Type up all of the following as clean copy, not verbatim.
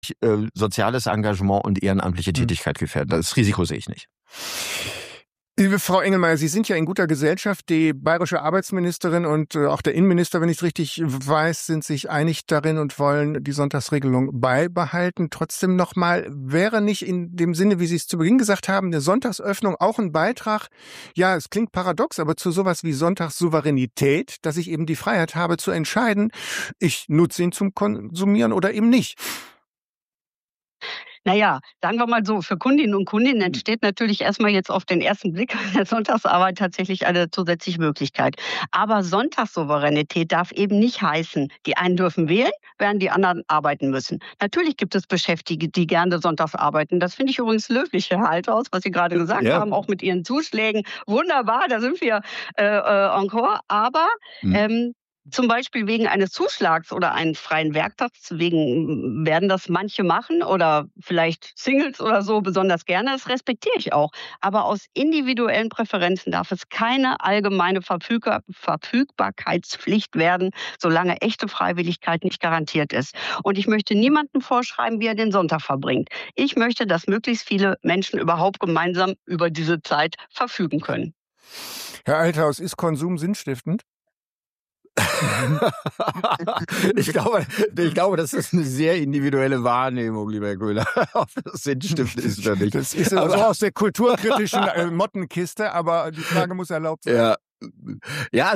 soziales Engagement und ehrenamtliche Tätigkeit gefährden. Das Risiko sehe ich nicht. Liebe Frau Engelmeier, Sie sind ja in guter Gesellschaft. Die bayerische Arbeitsministerin und auch der Innenminister, wenn ich es richtig weiß, sind sich einig darin und wollen die Sonntagsregelung beibehalten. Trotzdem nochmal, wäre nicht in dem Sinne, wie Sie es zu Beginn gesagt haben, eine Sonntagsöffnung auch ein Beitrag, ja, es klingt paradox, aber zu sowas wie Sonntagssouveränität, dass ich eben die Freiheit habe zu entscheiden, ich nutze ihn zum Konsumieren oder eben nicht? Naja, sagen wir mal so, für Kundinnen und Kunden entsteht natürlich erstmal jetzt auf den ersten Blick der Sonntagsarbeit tatsächlich eine zusätzliche Möglichkeit. Aber Sonntagssouveränität darf eben nicht heißen, die einen dürfen wählen, während die anderen arbeiten müssen. Natürlich gibt es Beschäftigte, die gerne sonntags arbeiten. Das finde ich übrigens löblich, Herr Althaus, was Sie gerade gesagt haben, auch mit Ihren Zuschlägen. Wunderbar, da sind wir encore. Aber zum Beispiel wegen eines Zuschlags oder einen freien Werktags, werden das manche machen oder vielleicht Singles oder so besonders gerne, das respektiere ich auch. Aber aus individuellen Präferenzen darf es keine allgemeine Verfügbarkeitspflicht werden, solange echte Freiwilligkeit nicht garantiert ist. Und ich möchte niemandem vorschreiben, wie er den Sonntag verbringt. Ich möchte, dass möglichst viele Menschen überhaupt gemeinsam über diese Zeit verfügen können. Herr Althaus, ist Konsum sinnstiftend? Ich glaube, das ist eine sehr individuelle Wahrnehmung, lieber Herr Köhler, ob das sinnstiftend ist oder nicht. Das ist aber so aus der kulturkritischen Mottenkiste, aber die Frage muss erlaubt sein. Ja,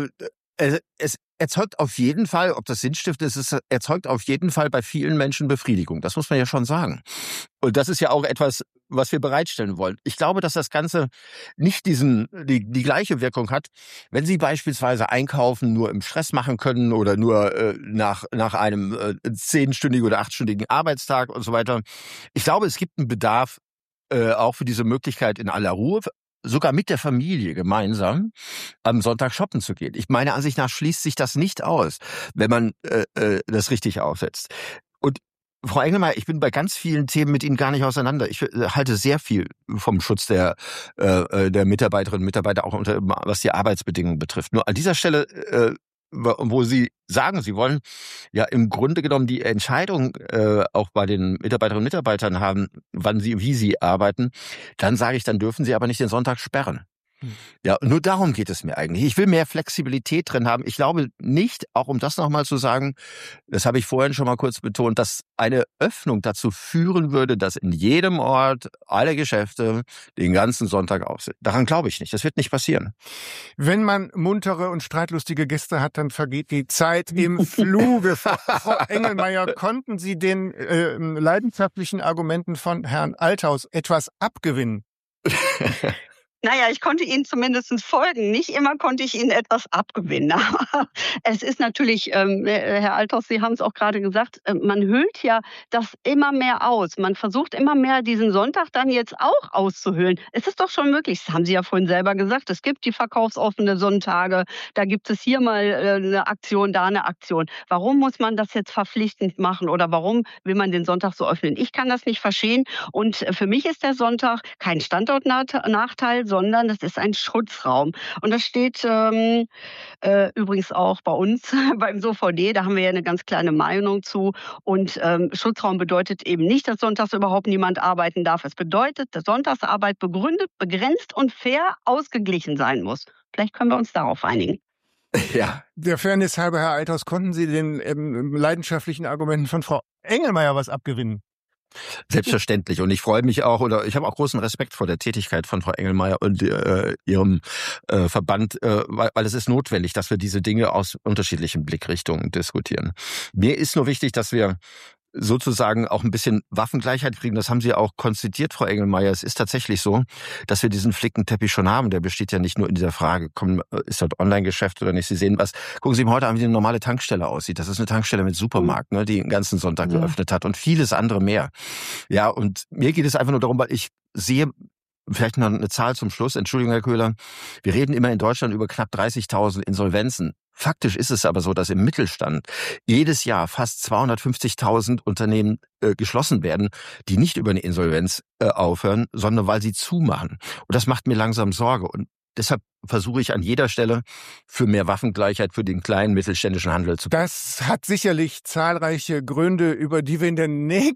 es erzeugt auf jeden Fall, ob das sinnstiftend ist, es erzeugt auf jeden Fall bei vielen Menschen Befriedigung. Das muss man ja schon sagen. Und das ist ja auch etwas, was wir bereitstellen wollen. Ich glaube, dass das Ganze nicht die gleiche Wirkung hat, wenn Sie beispielsweise Einkaufen nur im Stress machen können oder nur nach einem 10-stündigen oder 8-stündigen Arbeitstag und so weiter. Ich glaube, es gibt einen Bedarf auch für diese Möglichkeit in aller Ruhe, sogar mit der Familie gemeinsam am Sonntag shoppen zu gehen. Meiner Ansicht nach schließt sich das nicht aus, wenn man das richtig aufsetzt. Und Frau Engelmeier, ich bin bei ganz vielen Themen mit Ihnen gar nicht auseinander. Ich halte sehr viel vom Schutz der Mitarbeiterinnen und Mitarbeiter, auch was die Arbeitsbedingungen betrifft. Nur an dieser Stelle, wo Sie sagen, Sie wollen ja im Grunde genommen die Entscheidung auch bei den Mitarbeiterinnen und Mitarbeitern haben, wie sie arbeiten, dann sage ich, dann dürfen Sie aber nicht den Sonntag sperren. Ja, nur darum geht es mir eigentlich. Ich will mehr Flexibilität drin haben. Ich glaube nicht, auch um das nochmal zu sagen, das habe ich vorhin schon mal kurz betont, dass eine Öffnung dazu führen würde, dass in jedem Ort alle Geschäfte den ganzen Sonntag auf sind. Daran glaube ich nicht. Das wird nicht passieren. Wenn man muntere und streitlustige Gäste hat, dann vergeht die Zeit im Fluge. Frau Engelmeier, konnten Sie den leidenschaftlichen Argumenten von Herrn Althaus etwas abgewinnen? Naja, ich konnte Ihnen zumindest folgen. Nicht immer konnte ich Ihnen etwas abgewinnen. Aber es ist natürlich, Herr Althaus, Sie haben es auch gerade gesagt, man hüllt ja das immer mehr aus. Man versucht immer mehr, diesen Sonntag dann jetzt auch auszuhöhlen. Es ist doch schon möglich, das haben Sie ja vorhin selber gesagt, es gibt die verkaufsoffenen Sonntage, da gibt es hier mal eine Aktion, da eine Aktion. Warum muss man das jetzt verpflichtend machen oder warum will man den Sonntag so öffnen? Ich kann das nicht verstehen und für mich ist der Sonntag kein Standortnachteil, sondern das ist ein Schutzraum. Und das steht übrigens auch bei uns beim SOVD, da haben wir ja eine ganz kleine Meinung zu. Und Schutzraum bedeutet eben nicht, dass sonntags überhaupt niemand arbeiten darf. Es bedeutet, dass Sonntagsarbeit begründet, begrenzt und fair ausgeglichen sein muss. Vielleicht können wir uns darauf einigen. Ja. Der Fairness halber, Herr Althaus, konnten Sie den leidenschaftlichen Argumenten von Frau Engelmeier was abgewinnen? Selbstverständlich. Und ich freue mich auch, oder ich habe auch großen Respekt vor der Tätigkeit von Frau Engelmeier und ihrem Verband, weil es ist notwendig, dass wir diese Dinge aus unterschiedlichen Blickrichtungen diskutieren. Mir ist nur wichtig, dass wir sozusagen auch ein bisschen Waffengleichheit kriegen. Das haben Sie auch konzitiert, Frau Engelmeier. Es ist tatsächlich so, dass wir diesen Flickenteppich schon haben. Der besteht ja nicht nur in dieser Frage, ist dort Online-Geschäft oder nicht? Sie sehen was. Gucken Sie heute an, wie eine normale Tankstelle aussieht. Das ist eine Tankstelle mit Supermarkt, ne, die den ganzen Sonntag geöffnet hat und vieles andere mehr. Ja, und mir geht es einfach nur darum, weil ich sehe, vielleicht noch eine Zahl zum Schluss. Entschuldigung, Herr Köhler. Wir reden immer in Deutschland über knapp 30.000 Insolvenzen. Faktisch ist es aber so, dass im Mittelstand jedes Jahr fast 250.000 Unternehmen geschlossen werden, die nicht über eine Insolvenz aufhören, sondern weil sie zumachen. Und das macht mir langsam Sorge. Und deshalb versuche ich an jeder Stelle für mehr Waffengleichheit für den kleinen mittelständischen Handel zu. Das hat sicherlich zahlreiche Gründe, über die wir in der nächsten